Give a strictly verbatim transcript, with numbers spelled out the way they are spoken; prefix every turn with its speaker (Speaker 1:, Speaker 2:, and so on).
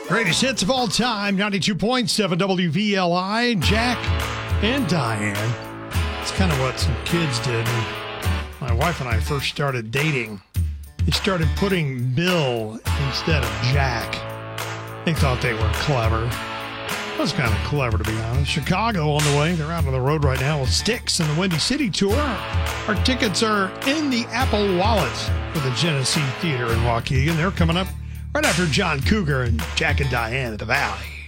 Speaker 1: Greatest hits of all time, ninety-two point seven W V L I, Jack and Diane. It's kind of what some kids did when my wife and I first started dating. They started putting Bill instead of Jack. They thought they were clever. That was kind of clever, to be honest. Chicago on the way. They're out on the road right now with Styx and the Windy City Tour. Our tickets are in the Apple Wallet for the Genesee Theater in Waukegan. They're coming up right after John Cougar and Jack and Diane at the Valley.